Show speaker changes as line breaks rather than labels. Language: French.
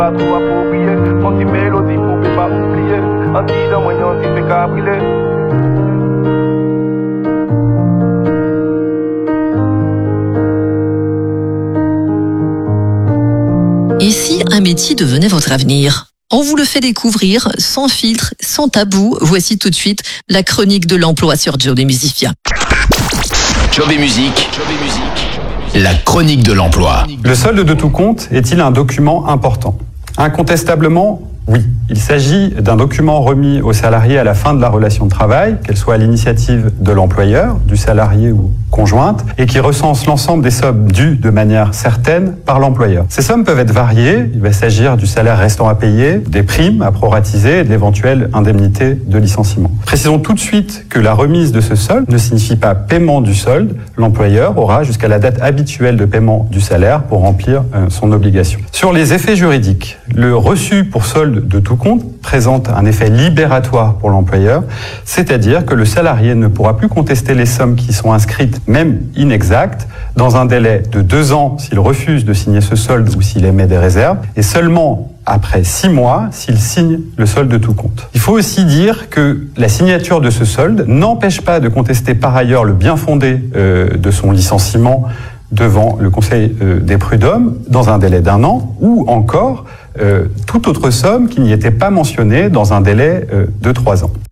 Pas trop approprié, mon petit mélodie pour ne pas oublier. Un petit dans mon yon, fait cabrilé.
Et si un métier devenait votre avenir ? On vous le fait découvrir sans filtre, sans tabou. Voici tout de suite la chronique de l'emploi sur Job et Musicien.
Job et Musique, la chronique de l'emploi.
Le solde de tout compte est-il un document important ? Incontestablement, oui. Il s'agit d'un document remis aux salariés à la fin de la relation de travail, qu'elle soit à l'initiative de l'employeur, du salarié ou conjointe, et qui recense l'ensemble des sommes dues de manière certaine par l'employeur. Ces sommes peuvent être variées. Il va s'agir du salaire restant à payer, des primes à proratiser et de l'éventuelle indemnité de licenciement. Précisons tout de suite que la remise de ce solde ne signifie pas paiement du solde. L'employeur aura jusqu'à la date habituelle de paiement du salaire pour remplir son obligation. Sur les effets juridiques, le reçu pour solde de tout compte présente un effet libératoire pour l'employeur, c'est-à-dire que le salarié ne pourra plus contester les sommes qui sont inscrites, même inexactes, dans un délai de 2 ans s'il refuse de signer ce solde ou s'il émet des réserves, et seulement après 6 mois s'il signe le solde de tout compte. Il faut aussi dire que la signature de ce solde n'empêche pas de contester par ailleurs le bien fondé de son licenciement devant le Conseil des prud'hommes dans un délai d'1 an, ou encore toute autre somme qui n'y était pas mentionnée dans un délai de 3 ans.